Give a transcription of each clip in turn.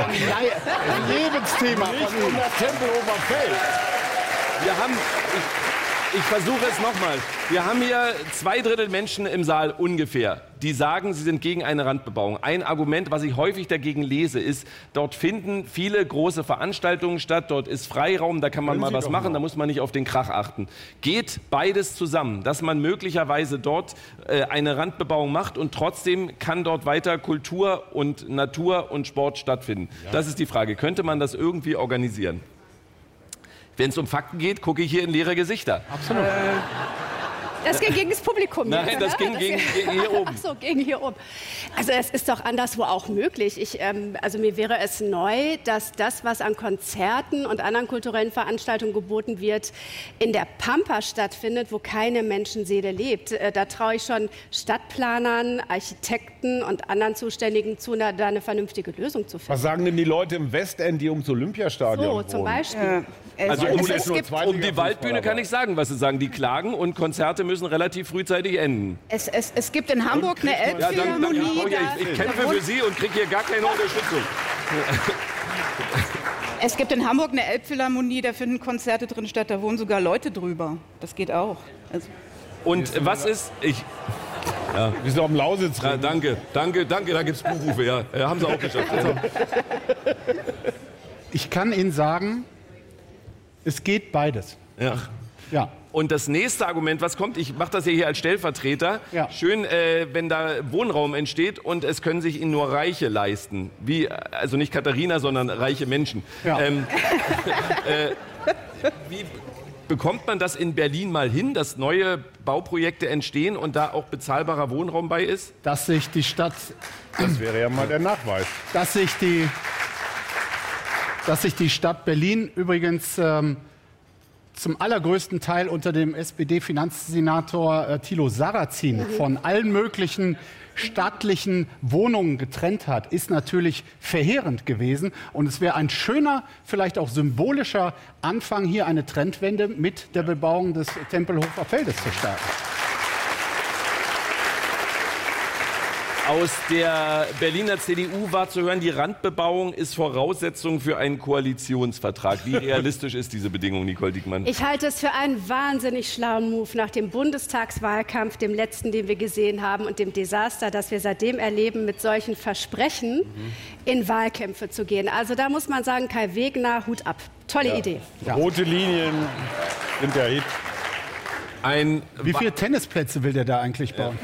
Lebensthema. Nicht um das Tempelhofer Feld. Wir haben, ich versuche es nochmal. Wir haben hier 2/3 Menschen im Saal ungefähr, die sagen, sie sind gegen eine Randbebauung. Ein Argument, was ich häufig dagegen lese, ist, dort finden viele große Veranstaltungen statt, dort ist Freiraum, da kann man mal was machen, da muss man nicht auf den Krach achten. Geht beides zusammen, dass man möglicherweise dort eine Randbebauung macht und trotzdem kann dort weiter Kultur und Natur und Sport stattfinden? Ja. Das ist die Frage. Könnte man das irgendwie organisieren? Wenn es um Fakten geht, gucke ich hier in leere Gesichter. Absolut. Das ging gegen das Publikum. Nein, das ging gegen hier oben. Ach so, gegen hier oben. Also es ist doch anderswo auch möglich. Also mir wäre es neu, dass das, was an Konzerten und anderen kulturellen Veranstaltungen geboten wird, in der Pampa stattfindet, wo keine Menschenseele lebt. Da traue ich schon Stadtplanern, Architekten und anderen Zuständigen zu, da eine vernünftige Lösung zu finden. Was sagen denn die Leute im Westend, die ums Olympiastadion wohnen? So, zum Beispiel. Also um die Waldbühne kann ich sagen, was sie sagen. Die klagen und Konzerte müssen relativ frühzeitig enden. Es gibt in Hamburg eine Elbphilharmonie. Ich kämpfe für Sie und kriege hier gar keine Unterstützung. Es gibt in Hamburg eine Elbphilharmonie, da finden Konzerte drin statt, da wohnen sogar Leute drüber. Das geht auch. Also und was ist... Ja. Wir sind auf dem Lausitz. Ja, danke, da gibt es Buchrufe, ja. Haben sie auch geschafft. Also. Ich kann Ihnen sagen, es geht beides. Ja. Ja. Und das nächste Argument, was kommt, ich mache das ja hier als Stellvertreter, ja. Schön, wenn da Wohnraum entsteht und es können sich ihn nur Reiche leisten. Wie, also nicht Katharina, sondern reiche Menschen. Ja. Wie bekommt man das in Berlin mal hin, dass neue Bauprojekte entstehen und da auch bezahlbarer Wohnraum bei ist? Dass sich die Stadt... Das wäre ja mal der Nachweis. Dass sich die Stadt Berlin übrigens zum allergrößten Teil unter dem SPD-Finanzsenator Thilo Sarrazin von allen möglichen staatlichen Wohnungen getrennt hat, ist natürlich verheerend gewesen. Und es wäre ein schöner, vielleicht auch symbolischer Anfang, hier eine Trendwende mit der Bebauung des Tempelhofer Feldes zu starten. Aus der Berliner CDU war zu hören, die Randbebauung ist Voraussetzung für einen Koalitionsvertrag. Wie realistisch ist diese Bedingung, Nicole Diekmann? Ich halte es für einen wahnsinnig schlauen Move nach dem Bundestagswahlkampf, dem letzten, den wir gesehen haben, und dem Desaster, das wir seitdem erleben, mit solchen Versprechen in Wahlkämpfe zu gehen. Also da muss man sagen, Kai Wegner, Hut ab. Tolle Idee. Ja. Rote Linien sind der Hit. Wie viele Tennisplätze will der da eigentlich bauen?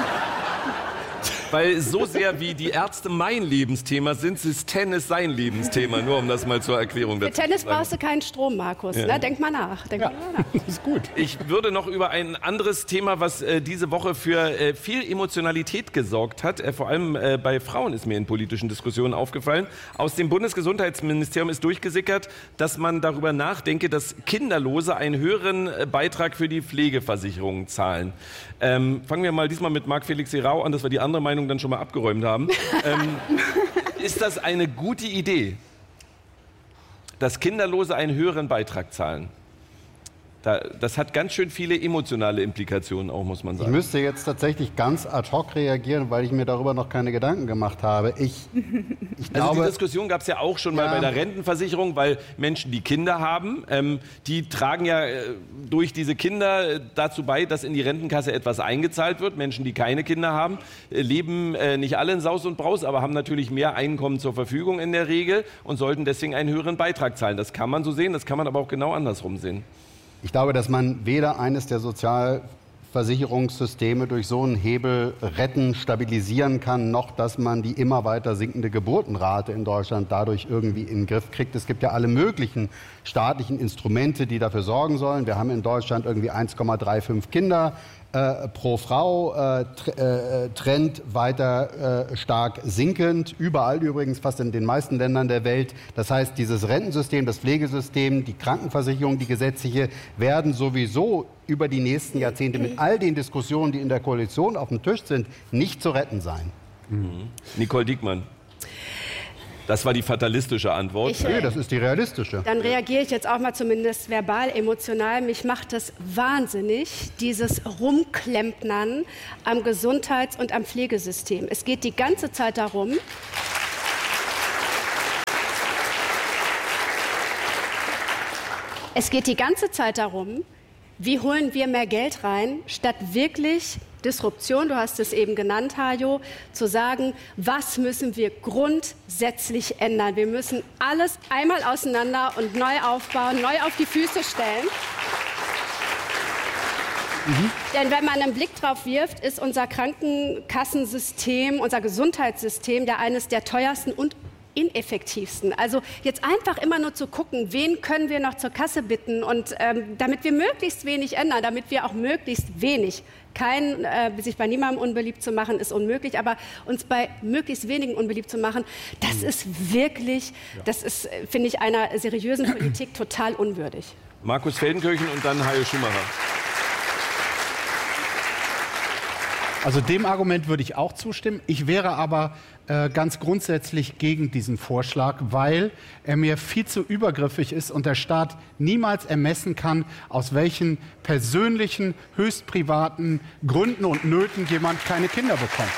Weil so sehr wie die Ärzte mein Lebensthema sind, ist Tennis sein Lebensthema. Nur um das mal zur Erklärung dazu zu sagen. Für Tennis brauchst du keinen Strom, Markus. Ja. Ne? Denk mal nach. Das ist gut. Ich würde noch über ein anderes Thema, was diese Woche für viel Emotionalität gesorgt hat, vor allem bei Frauen ist mir in politischen Diskussionen aufgefallen. Aus dem Bundesgesundheitsministerium ist durchgesickert, dass man darüber nachdenke, dass Kinderlose einen höheren Beitrag für die Pflegeversicherung zahlen. Fangen wir mal diesmal mit Marc-Felix Serau an, dass wir die andere Meinung dann schon mal abgeräumt haben. Ist das eine gute Idee, dass Kinderlose einen höheren Beitrag zahlen? Das hat ganz schön viele emotionale Implikationen auch, muss man sagen. Ich müsste jetzt tatsächlich ganz ad hoc reagieren, weil ich mir darüber noch keine Gedanken gemacht habe. Ich glaube, die Diskussion gab es ja auch schon mal bei der Rentenversicherung, weil Menschen, die Kinder haben, die tragen ja durch diese Kinder dazu bei, dass in die Rentenkasse etwas eingezahlt wird. Menschen, die keine Kinder haben, leben nicht alle in Saus und Braus, aber haben natürlich mehr Einkommen zur Verfügung in der Regel und sollten deswegen einen höheren Beitrag zahlen. Das kann man so sehen, das kann man aber auch genau andersrum sehen. Ich glaube, dass man weder eines der Sozialversicherungssysteme durch so einen Hebel retten, stabilisieren kann, noch dass man die immer weiter sinkende Geburtenrate in Deutschland dadurch irgendwie in den Griff kriegt. Es gibt ja alle möglichen staatlichen Instrumente, die dafür sorgen sollen. Wir haben in Deutschland irgendwie 1,35 Kinder pro Frau, Trend weiter stark sinkend, überall übrigens, fast in den meisten Ländern der Welt. Das heißt, dieses Rentensystem, das Pflegesystem, die Krankenversicherung, die gesetzliche, werden sowieso über die nächsten Jahrzehnte mit all den Diskussionen, die in der Koalition auf dem Tisch sind, nicht zu retten sein. Nicole Diekmann. Das war die fatalistische Antwort. Nee, das ist die realistische. Dann reagiere ich jetzt auch mal zumindest verbal, emotional. Mich macht das wahnsinnig, dieses Rumklempnern am Gesundheits- und am Pflegesystem. Es geht die ganze Zeit darum, Es geht die ganze Zeit darum, wie holen wir mehr Geld rein, statt wirklich Disruption, du hast es eben genannt, Hajo, zu sagen, was müssen wir grundsätzlich ändern. Wir müssen alles einmal auseinander und neu aufbauen, neu auf die Füße stellen. Denn wenn man einen Blick drauf wirft, ist unser Krankenkassensystem, unser Gesundheitssystem eines der teuersten und ineffektivsten. Also jetzt einfach immer nur zu gucken, wen können wir noch zur Kasse bitten und damit wir möglichst wenig ändern, damit wir auch möglichst wenig, sich bei niemandem unbeliebt zu machen, ist unmöglich, aber uns bei möglichst wenigen unbeliebt zu machen, das ist wirklich, das ist, finde ich, einer seriösen Politik total unwürdig. Markus Feldenkirchen und dann Hajo Schumacher. Also dem Argument würde ich auch zustimmen. Ich wäre aber ganz grundsätzlich gegen diesen Vorschlag, weil er mir viel zu übergriffig ist und der Staat niemals ermessen kann, aus welchen persönlichen, höchst privaten Gründen und Nöten jemand keine Kinder bekommt.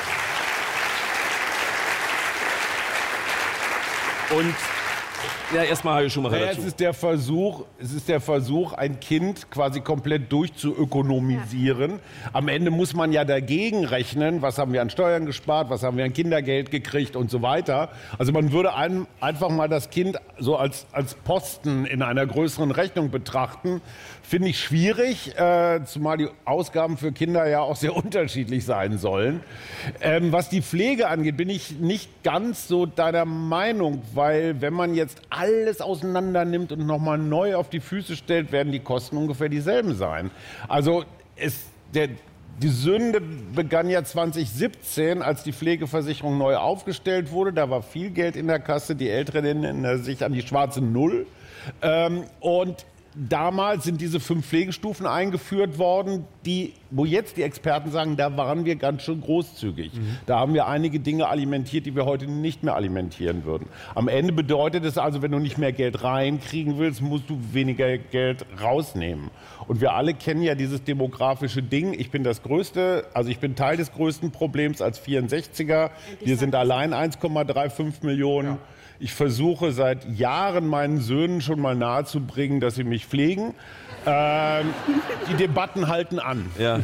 Und ja, erstmal Hajo Schumacher dazu. Es ist der Versuch, ein Kind quasi komplett durchzuökonomisieren. Ja. Am Ende muss man ja dagegen rechnen, was haben wir an Steuern gespart, was haben wir an Kindergeld gekriegt und so weiter. Also man würde einfach mal das Kind so als Posten in einer größeren Rechnung betrachten. Finde ich schwierig, zumal die Ausgaben für Kinder ja auch sehr unterschiedlich sein sollen. Was die Pflege angeht, bin ich nicht ganz so deiner Meinung, weil wenn man jetzt alles auseinander nimmt und nochmal neu auf die Füße stellt, werden die Kosten ungefähr dieselben sein. Also die Sünde begann ja 2017, als die Pflegeversicherung neu aufgestellt wurde. Da war viel Geld in der Kasse, die Älteren erinnern sich an die schwarze Null. Und damals sind diese 5 Pflegestufen eingeführt worden, wo jetzt die Experten sagen, da waren wir ganz schön großzügig. Da haben wir einige Dinge alimentiert, die wir heute nicht mehr alimentieren würden. Am Ende bedeutet es also, wenn du nicht mehr Geld reinkriegen willst, musst du weniger Geld rausnehmen. Und wir alle kennen ja dieses demografische Ding. Ich bin Teil des größten Problems als 64er. Wir sind allein 1,35 Millionen. Ja. Ich versuche seit Jahren meinen Söhnen schon mal nahezubringen, dass sie mich pflegen. Die Debatten halten an. Ja.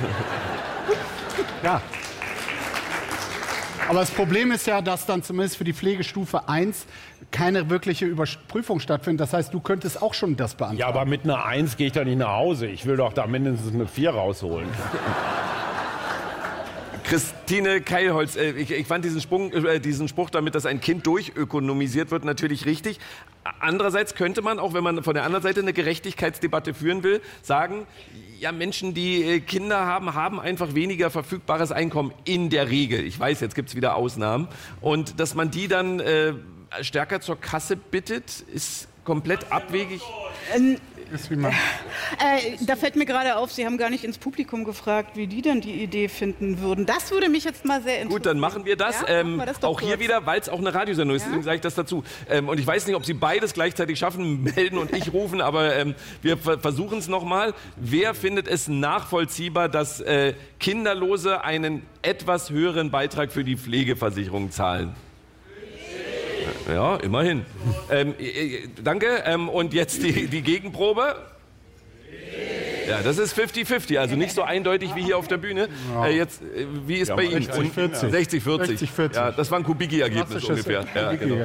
Ja. Aber das Problem ist ja, dass dann zumindest für die Pflegestufe 1 keine wirkliche Überprüfung stattfindet. Das heißt, du könntest auch schon das beantragen. Ja, aber mit einer 1 gehe ich doch nicht nach Hause. Ich will doch da mindestens eine 4 rausholen. Christine Keilholz, ich fand diesen Spruch damit, dass ein Kind durchökonomisiert wird, natürlich richtig. Andererseits könnte man, auch wenn man von der anderen Seite eine Gerechtigkeitsdebatte führen will, sagen, ja, Menschen, die Kinder haben, haben einfach weniger verfügbares Einkommen in der Regel. Ich weiß, jetzt gibt es wieder Ausnahmen. Und dass man die dann stärker zur Kasse bittet, ist komplett abwegig. Da fällt mir gerade auf, Sie haben gar nicht ins Publikum gefragt, wie die denn die Idee finden würden. Das würde mich jetzt mal sehr interessieren. Gut, dann machen wir das. Ja, machen wir das auch hier wieder, weil es auch eine Radiosendung ist, deswegen sage ich das dazu. Und ich weiß nicht, ob Sie beides gleichzeitig schaffen, melden und ich rufen, aber wir versuchen es nochmal. Wer findet es nachvollziehbar, dass Kinderlose einen etwas höheren Beitrag für die Pflegeversicherung zahlen? Ja, immerhin. Danke. Und jetzt die Gegenprobe. Ja, das ist 50-50, also nicht so eindeutig wie hier auf der Bühne. Wie ist bei Ihnen? 60-40. 60-40. Ja, das war ein Kubicki-Ergebnis ungefähr. Ja, genau.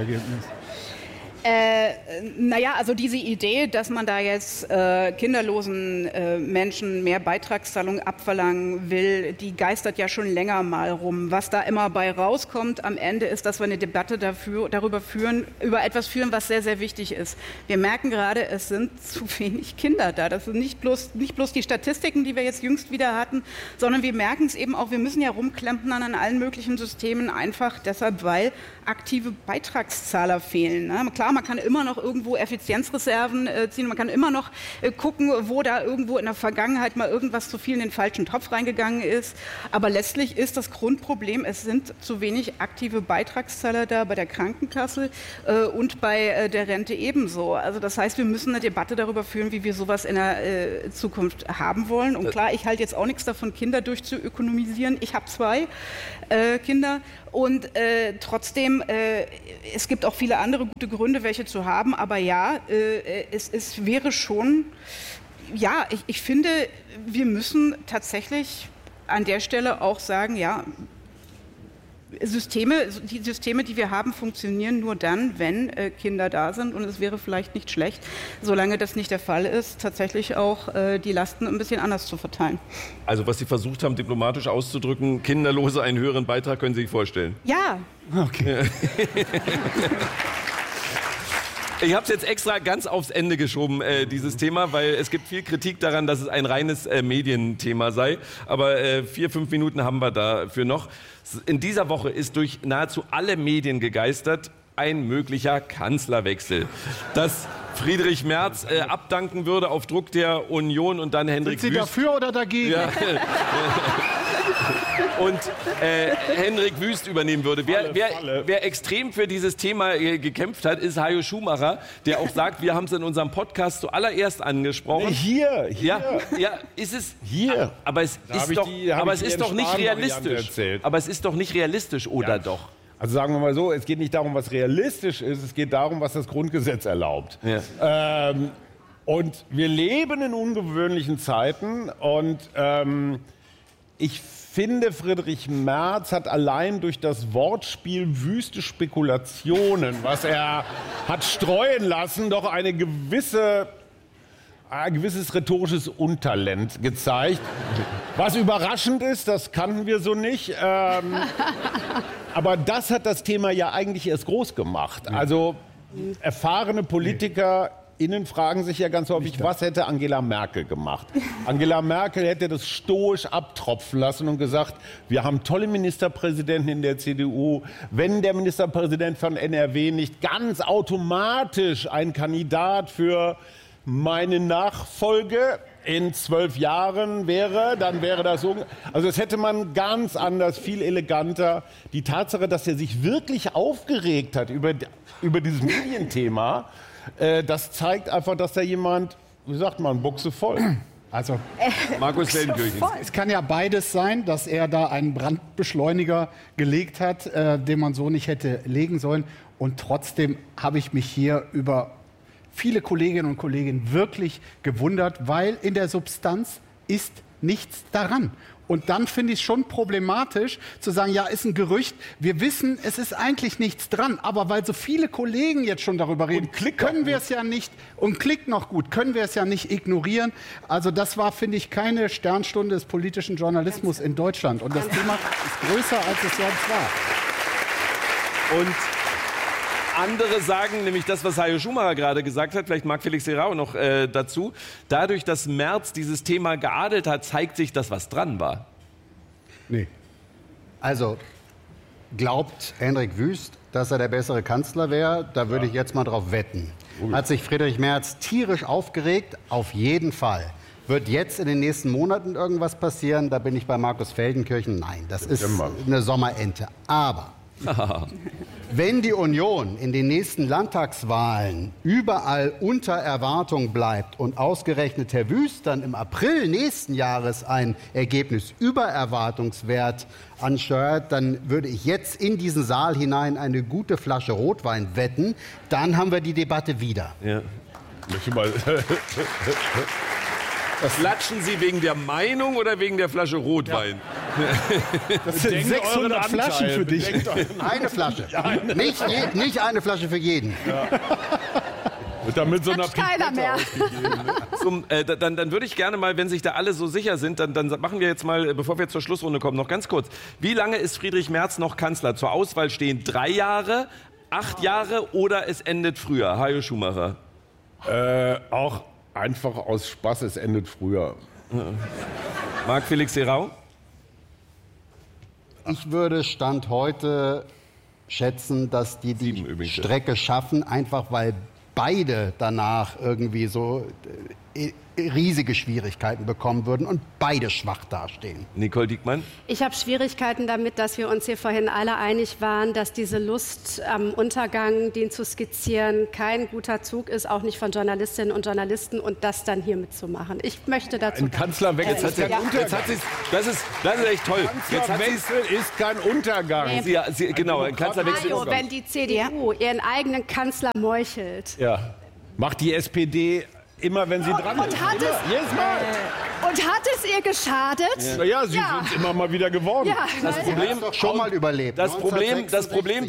Naja, also diese Idee, dass man da jetzt kinderlosen Menschen mehr Beitragszahlungen abverlangen will, die geistert ja schon länger mal rum. Was da immer bei rauskommt am Ende ist, dass wir eine Debatte über etwas führen, was sehr, sehr wichtig ist. Wir merken gerade, es sind zu wenig Kinder da. Das sind nicht bloß die Statistiken, die wir jetzt jüngst wieder hatten, sondern wir merken es eben auch, wir müssen ja rumklempern an allen möglichen Systemen, einfach deshalb, weil aktive Beitragszahler fehlen. Ne? Klar, man kann immer noch irgendwo Effizienzreserven ziehen, man kann immer noch gucken, wo da irgendwo in der Vergangenheit mal irgendwas zu viel in den falschen Topf reingegangen ist. Aber letztlich ist das Grundproblem, es sind zu wenig aktive Beitragszahler da bei der Krankenkasse und bei der Rente ebenso. Also das heißt, wir müssen eine Debatte darüber führen, wie wir sowas in der Zukunft haben wollen. Und klar, ich halte jetzt auch nichts davon, Kinder durchzuökonomisieren. Ich habe 2 Kinder und trotzdem, es gibt auch viele andere gute Gründe, welche zu haben, aber ja, es wäre schon, ja, ich finde, wir müssen tatsächlich an der Stelle auch sagen, ja, die Systeme, die wir haben, funktionieren nur dann, wenn Kinder da sind. Und es wäre vielleicht nicht schlecht, solange das nicht der Fall ist, tatsächlich auch die Lasten ein bisschen anders zu verteilen. Also was Sie versucht haben, diplomatisch auszudrücken, Kinderlose einen höheren Beitrag, können Sie sich vorstellen? Ja. Okay. Ich habe es jetzt extra ganz aufs Ende geschoben, dieses Thema, weil es gibt viel Kritik daran, dass es ein reines Medienthema sei. Aber 4-5 Minuten haben wir dafür noch. In dieser Woche ist durch nahezu alle Medien gegeistert ein möglicher Kanzlerwechsel. Dass Friedrich Merz abdanken würde auf Druck der Union und dann Hendrik Wüst. Sind Sie dafür oder dagegen? Ja. Und Hendrik Wüst übernehmen würde. Wer extrem für dieses Thema gekämpft hat, ist Hajo Schumacher, der auch sagt, wir haben es in unserem Podcast zuallererst angesprochen. Hier. Ja, ist es. Hier. Aber es ist doch nicht realistisch. Aber es ist doch nicht realistisch, oder doch? Also sagen wir mal so, es geht nicht darum, was realistisch ist, es geht darum, was das Grundgesetz erlaubt. Ja. Und wir leben in ungewöhnlichen Zeiten und ich finde, Friedrich Merz hat allein durch das Wortspiel wüste Spekulationen, was er hat streuen lassen, doch ein gewisses rhetorisches Untalent gezeigt. Was überraschend ist, das kannten wir so nicht. Aber das hat das Thema ja eigentlich erst groß gemacht. Also erfahrene PolitikerInnen fragen sich ja ganz häufig, was hätte Angela Merkel gemacht? Angela Merkel hätte das stoisch abtropfen lassen und gesagt, wir haben tolle Ministerpräsidenten in der CDU. Wenn der Ministerpräsident von NRW nicht ganz automatisch ein Kandidat für meine Nachfolge in 12 Jahren wäre, dann wäre das so. Also das hätte man ganz anders, viel eleganter. Die Tatsache, dass er sich wirklich aufgeregt hat über dieses Medienthema, das zeigt einfach, dass da jemand, wie sagt man, Buchse voll. Also Markus Feldenkirchen. Es kann ja beides sein, dass er da einen Brandbeschleuniger gelegt hat, den man so nicht hätte legen sollen. Und trotzdem habe ich mich hier über viele Kolleginnen und Kollegen wirklich gewundert, weil in der Substanz ist nichts daran. Und dann finde ich es schon problematisch zu sagen, ja, ist ein Gerücht. Wir wissen, es ist eigentlich nichts dran. Aber weil so viele Kollegen jetzt schon darüber reden, können wir es ja nicht, und klickt noch gut, können wir es ja nicht ignorieren. Also das war, finde ich, keine Sternstunde des politischen Journalismus in Deutschland. Und das Thema ist größer, als es sonst war. Und andere sagen nämlich das, was Hajo Schumacher gerade gesagt hat, vielleicht mag Felix Serrao noch dazu, dadurch, dass Merz dieses Thema geadelt hat, zeigt sich, dass was dran war. Nee. Also, glaubt Hendrik Wüst, dass er der bessere Kanzler wäre? Da würde ich jetzt mal drauf wetten. Hat sich Friedrich Merz tierisch aufgeregt? Auf jeden Fall. Wird jetzt in den nächsten Monaten irgendwas passieren? Da bin ich bei Markus Feldenkirchen. Nein, das ist eine Sommerente. Aber wenn die Union in den nächsten Landtagswahlen überall unter Erwartung bleibt und ausgerechnet Herr Wüst dann im April nächsten Jahres ein Ergebnis über Erwartungswert ansteuert, dann würde ich jetzt in diesen Saal hinein eine gute Flasche Rotwein wetten. Dann haben wir die Debatte wieder. Ja. Klatschen Sie wegen der Meinung oder wegen der Flasche Rotwein? Ja. Das sind 600 Flaschen für dich. Eine Flasche. Nicht eine Flasche für jeden. Ja. Und damit so einer keiner mehr. Dann würde ich gerne mal, wenn sich da alle so sicher sind, dann machen wir jetzt mal, bevor wir zur Schlussrunde kommen, noch ganz kurz. Wie lange ist Friedrich Merz noch Kanzler? Zur Auswahl stehen 3 Jahre, 8 Jahre oder es endet früher? Hajo Schumacher. Auch einfach aus Spaß, es endet früher. Marc Felix Serrao? Ich würde Stand heute schätzen, dass die Strecke schaffen, einfach weil beide danach irgendwie so riesige Schwierigkeiten bekommen würden und beide schwach dastehen. Nicole Diekmann? Ich habe Schwierigkeiten damit, dass wir uns hier vorhin alle einig waren, dass diese Lust am Untergang, den zu skizzieren, kein guter Zug ist, auch nicht von Journalistinnen und Journalisten, und das dann hier mitzumachen. Ich möchte dazu... Ein Kanzlerwechsel ist kein Untergang. Das ist echt toll. Kanzlerwechsel ist kein Untergang. Genau, ein Kanzlerwechsel ist wenn die CDU ihren eigenen Kanzler meuchelt. Ja. Macht die SPD immer, wenn sie dran ist. Jedes Mal. Und hat es ihr geschadet? Ja, sie sind immer mal wieder geworden. Ja, Das Problem Doch schon mal überlebt. Das Problem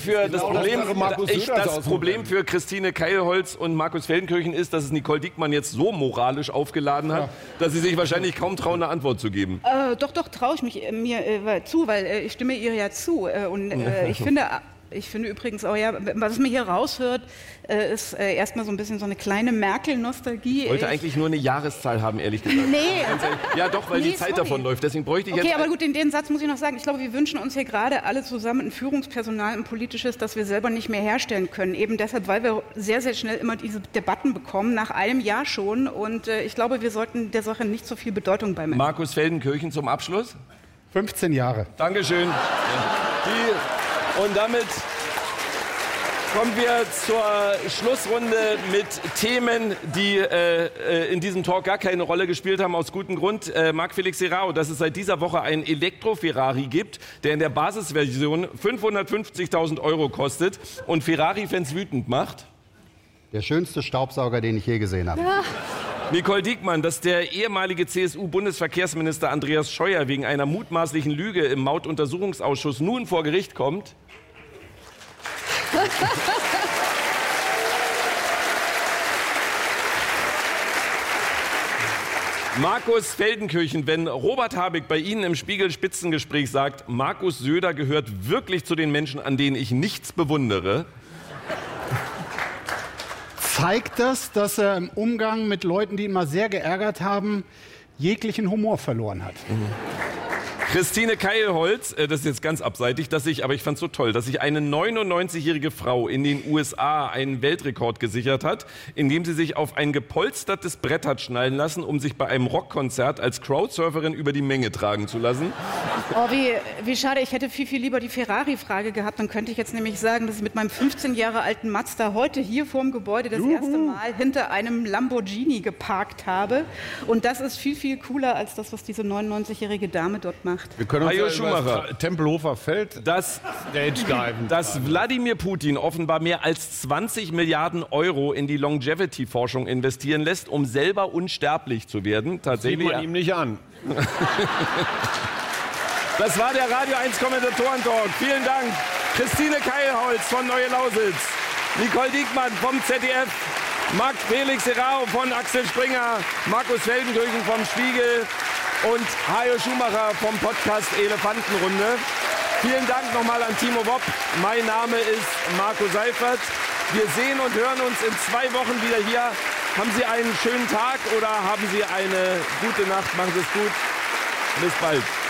für Christine Keilholz und Markus Feldenkirchen ist, dass es Nicole Diekmann jetzt so moralisch aufgeladen hat, dass sie sich wahrscheinlich kaum trauen, eine Antwort zu geben. Doch, traue ich mir zu, weil ich stimme ihr ja zu. Und ich finde übrigens auch, ja, was man hier raushört, ist erstmal so ein bisschen so eine kleine Merkel-Nostalgie. Ich wollte eigentlich nur eine Jahreszahl haben, ehrlich gesagt. Nee. Ja, doch, weil die Zeit davon läuft. Deswegen bräuchte ich jetzt... Okay, aber gut, den Satz muss ich noch sagen. Ich glaube, wir wünschen uns hier gerade alle zusammen ein Führungspersonal, ein politisches, das wir selber nicht mehr herstellen können. Eben deshalb, weil wir sehr, sehr schnell immer diese Debatten bekommen, nach einem Jahr schon. Und ich glaube, wir sollten der Sache nicht so viel Bedeutung beimessen. Markus Feldenkirchen zum Abschluss. 15 Jahre. Dankeschön. Und damit kommen wir zur Schlussrunde mit Themen, die in diesem Talk gar keine Rolle gespielt haben, aus gutem Grund. Marc-Felix Serrao, dass es seit dieser Woche einen Elektro-Ferrari gibt, der in der Basisversion 550.000 € kostet und Ferrari-Fans wütend macht. Der schönste Staubsauger, den ich je gesehen habe. Ja. Nicole Diekmann, dass der ehemalige CSU-Bundesverkehrsminister Andreas Scheuer wegen einer mutmaßlichen Lüge im Mautuntersuchungsausschuss nun vor Gericht kommt. Markus Feldenkirchen, wenn Robert Habeck bei Ihnen im Spiegel-Spitzengespräch sagt, Markus Söder gehört wirklich zu den Menschen, an denen ich nichts bewundere. Zeigt das, dass er im Umgang mit Leuten, die ihn mal sehr geärgert haben, jeglichen Humor verloren hat. Christine Keilholz, das ist jetzt ganz abseitig, aber ich fand es so toll, dass sich eine 99-jährige Frau in den USA einen Weltrekord gesichert hat, indem sie sich auf ein gepolstertes Brett hat schnallen lassen, um sich bei einem Rockkonzert als Crowdsurferin über die Menge tragen zu lassen. Oh, wie schade, ich hätte viel lieber die Ferrari-Frage gehabt. Dann könnte ich jetzt nämlich sagen, dass ich mit meinem 15 Jahre alten Mazda heute hier vorm Gebäude das erste Mal hinter einem Lamborghini geparkt habe. Und das ist viel cooler als das, was diese 99-jährige Dame dort macht. Wir können uns Hajo ja Schumacher. über das Tempelhofer Feld Dass Wladimir Putin offenbar mehr als 20 Milliarden € in die Longevity-Forschung investieren lässt, um selber unsterblich zu werden. Tatsächlich. sieht man ihm nicht an. Das war der Radio 1 Kommentatoren-Talk. Vielen Dank. Christine Keilholz von Neue Lausitz, Nicole Diekmann vom ZDF, Marc-Felix Serrao von Axel Springer, Markus Feldenkirchen vom Spiegel und Hajo Schumacher vom Podcast Elefantenrunde. Vielen Dank nochmal an Timo Wopp. Mein Name ist Marco Seifert. Wir sehen und hören uns in 2 Wochen wieder hier. Haben Sie einen schönen Tag oder haben Sie eine gute Nacht? Machen Sie es gut. Bis bald.